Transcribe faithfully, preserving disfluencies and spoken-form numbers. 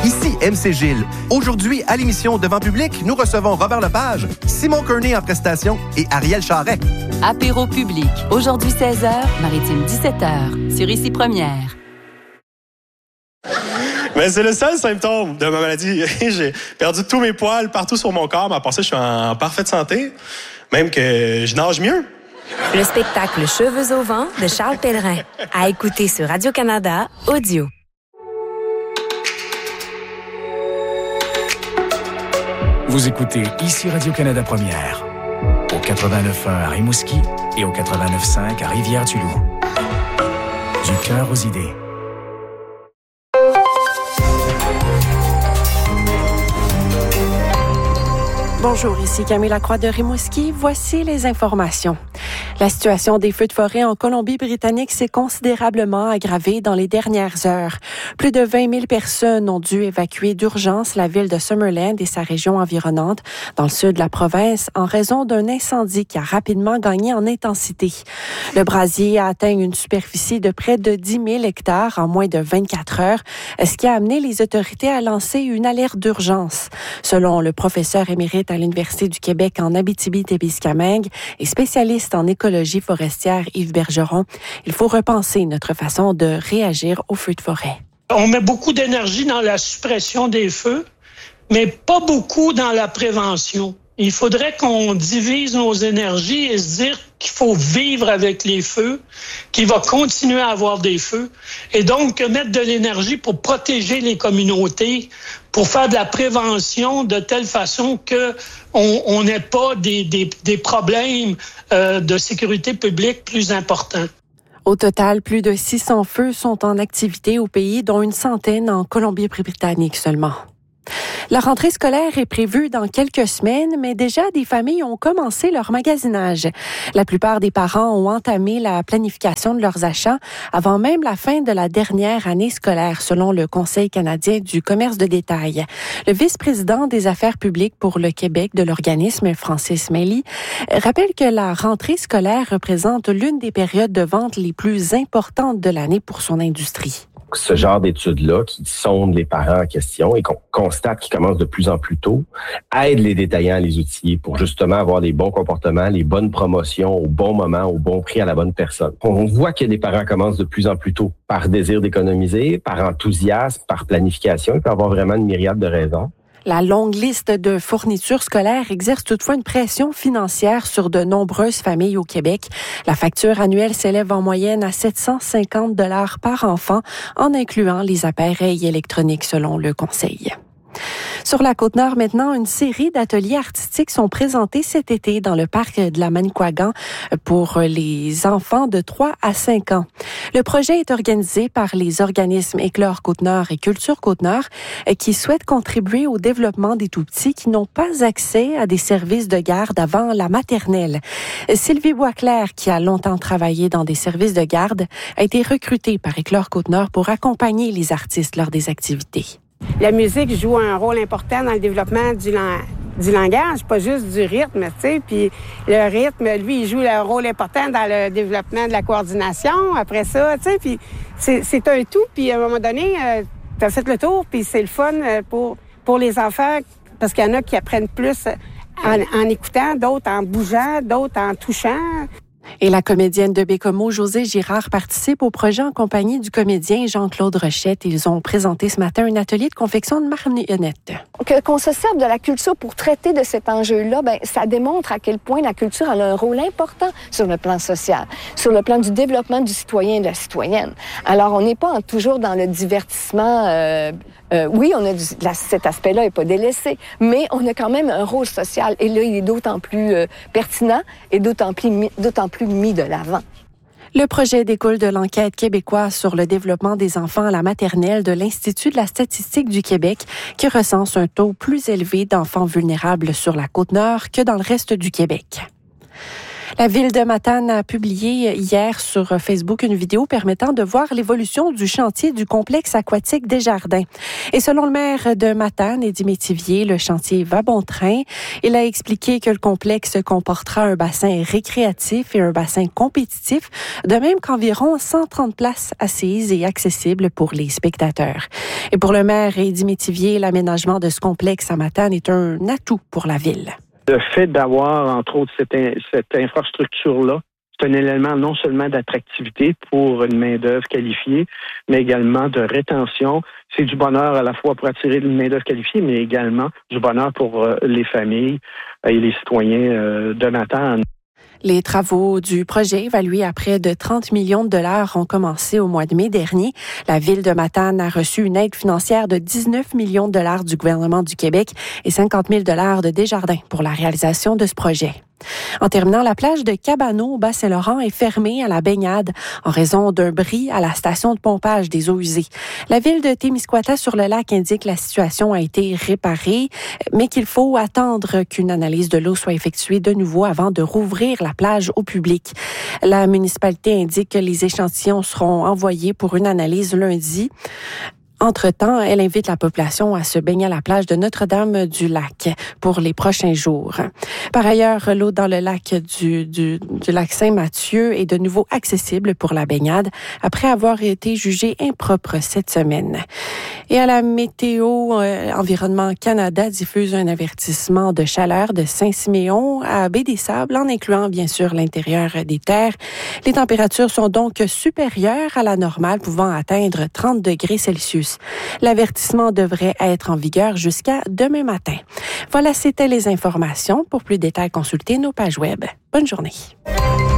Ici M C Gilles. Aujourd'hui, à l'émission Devant public, nous recevons Robert Lepage, Simon Kearney en prestation et Ariel Charret. Apéro public. Aujourd'hui seize heures, Maritime dix-sept heures. Sur Ici Première. Mais c'est le seul symptôme de ma maladie. J'ai perdu tous mes poils partout sur mon corps, mais à part ça, je suis en parfaite santé. Même que je nage mieux. Le spectacle Cheveux au vent de Charles Pellerin. À écouter sur Radio-Canada Audio. Vous écoutez ici Radio-Canada Première. Au quatre-vingt-neuf point un à Rimouski et au quatre-vingt-neuf point cinq à Rivière-du-Loup. Du cœur aux idées. Bonjour, ici Camille Lacroix de Rimouski. Voici les informations. La situation des feux de forêt en Colombie-Britannique s'est considérablement aggravée dans les dernières heures. Plus de vingt mille personnes ont dû évacuer d'urgence la ville de Summerland et sa région environnante dans le sud de la province en raison d'un incendie qui a rapidement gagné en intensité. Le brasier a atteint une superficie de près de dix mille hectares en moins de vingt-quatre heures, ce qui a amené les autorités à lancer une alerte d'urgence. Selon le professeur émérite à l'Université du Québec en Abitibi-Témiscamingue et spécialiste en écologie forestière Yves Bergeron, il faut repenser notre façon de réagir aux feux de forêt. On met beaucoup d'énergie dans la suppression des feux, mais pas beaucoup dans la prévention. Il faudrait qu'on divise nos énergies et se dire qu'il faut vivre avec les feux, qu'il va continuer à avoir des feux, et donc mettre de l'énergie pour protéger les communautés, pour faire de la prévention de telle façon que on n'ait pas des, des, des problèmes euh, de sécurité publique plus importants. Au total, plus de six cents feux sont en activité au pays, dont une centaine en Colombie-Britannique seulement. La rentrée scolaire est prévue dans quelques semaines, mais déjà des familles ont commencé leur magasinage. La plupart des parents ont entamé la planification de leurs achats avant même la fin de la dernière année scolaire, selon le Conseil canadien du commerce de détail. Le vice-président des affaires publiques pour le Québec de l'organisme, Francis Mailly, rappelle que la rentrée scolaire représente l'une des périodes de vente les plus importantes de l'année pour son industrie. Ce genre d'études-là qui sondent les parents en question et qu'on constate qu'ils commencent de plus en plus tôt, aident les détaillants à les outiller pour justement avoir les bons comportements, les bonnes promotions au bon moment, au bon prix à la bonne personne. On voit que les parents commencent de plus en plus tôt par désir d'économiser, par enthousiasme, par planification. Il peut y avoir vraiment une myriade de raisons. La longue liste de fournitures scolaires exerce toutefois une pression financière sur de nombreuses familles au Québec. La facture annuelle s'élève en moyenne à sept cent cinquante dollars par enfant, en incluant les appareils électroniques, selon le Conseil. Sur la Côte-Nord, maintenant, une série d'ateliers artistiques sont présentés cet été dans le parc de la Manicouagan pour les enfants de trois à cinq ans. Le projet est organisé par les organismes Éclore Côte-Nord et Culture Côte-Nord qui souhaitent contribuer au développement des tout-petits qui n'ont pas accès à des services de garde avant la maternelle. Sylvie Boisclair, qui a longtemps travaillé dans des services de garde, a été recrutée par Éclore Côte-Nord pour accompagner les artistes lors des activités. La musique joue un rôle important dans le développement du, lang- du langage, pas juste du rythme, tu sais. Puis le rythme, lui, il joue un rôle important dans le développement de la coordination. Après ça, tu sais, puis c'est, c'est un tout. Puis à un moment donné, euh, t'as fait le tour, puis c'est le fun pour, pour les enfants, parce qu'il y en a qui apprennent plus en, en écoutant, d'autres en bougeant, d'autres en touchant. Et la comédienne de Bécomo, Josée Girard, participe au projet en compagnie du comédien Jean-Claude Rochette. Ils ont présenté ce matin un atelier de confection de marionnettes. Que, qu'on se serve de la culture pour traiter de cet enjeu-là, ben, ça démontre à quel point la culture a un rôle important sur le plan social, sur le plan du développement du citoyen et de la citoyenne. Alors, on n'est pas toujours dans le divertissement. Euh, euh, oui, on a du, la, cet aspect-là n'est pas délaissé, mais on a quand même un rôle social. Et là, il est d'autant plus euh, pertinent et d'autant plus, d'autant plus mis de l'avant. Le projet découle de l'enquête québécoise sur le développement des enfants à la maternelle de l'Institut de la statistique du Québec, qui recense un taux plus élevé d'enfants vulnérables sur la Côte-Nord que dans le reste du Québec. La ville de Matane a publié hier sur Facebook une vidéo permettant de voir l'évolution du chantier du complexe aquatique Desjardins. Et selon le maire de Matane, Eddy Métivier, le chantier va bon train. Il a expliqué que le complexe comportera un bassin récréatif et un bassin compétitif, de même qu'environ cent trente places assises et accessibles pour les spectateurs. Et pour le maire Eddy Métivier, l'aménagement de ce complexe à Matane est un atout pour la ville. Le fait d'avoir, entre autres, cette, cette infrastructure-là, c'est un élément non seulement d'attractivité pour une main-d'œuvre qualifiée, mais également de rétention. C'est du bonheur à la fois pour attirer une main-d'œuvre qualifiée, mais également du bonheur pour euh, les familles et les citoyens euh, de Matane. Les travaux du projet, évalués à près de trente millions de dollars, ont commencé au mois de mai dernier. La ville de Matane a reçu une aide financière de dix-neuf millions de dollars du gouvernement du Québec et cinquante mille dollars de Desjardins pour la réalisation de ce projet. En terminant, la plage de Cabano au Bas-Saint-Laurent est fermée à la baignade en raison d'un bris à la station de pompage des eaux usées. La ville de Témiscouata sur le lac indique que la situation a été réparée, mais qu'il faut attendre qu'une analyse de l'eau soit effectuée de nouveau avant de rouvrir la plage au public. La municipalité indique que les échantillons seront envoyés pour une analyse lundi. Entre-temps, elle invite la population à se baigner à la plage de Notre-Dame-du-Lac pour les prochains jours. Par ailleurs, l'eau dans le lac du, du, du lac Saint-Mathieu est de nouveau accessible pour la baignade après avoir été jugée impropre cette semaine. Et à la météo, euh, Environnement Canada diffuse un avertissement de chaleur de Saint-Siméon à Baie-des-Sables, en incluant bien sûr l'intérieur des terres. Les températures sont donc supérieures à la normale, pouvant atteindre trente degrés Celsius. L'avertissement devrait être en vigueur jusqu'à demain matin. Voilà, c'était les informations. Pour plus de détails, consultez nos pages web. Bonne journée.